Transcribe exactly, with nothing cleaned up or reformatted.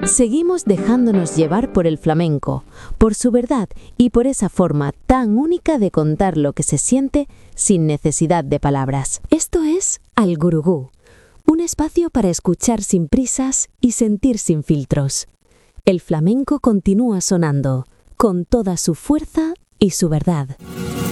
Seguimos dejándonos llevar por el flamenco, por su verdad y por esa forma tan única de contar lo que se siente sin necesidad de palabras. Esto es Al Gurugú, un espacio para escuchar sin prisas y sentir sin filtros. El flamenco continúa sonando, con toda su fuerza y su verdad.